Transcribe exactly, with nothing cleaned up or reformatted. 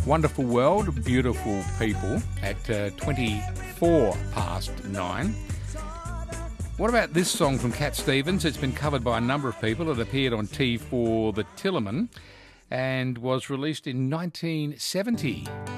Wonderful World, Beautiful People at uh, twenty-four past nine. What about this song from Cat Stevens? It's been covered by a number of people. It appeared on T for the Tillerman and was released in nineteen seventy.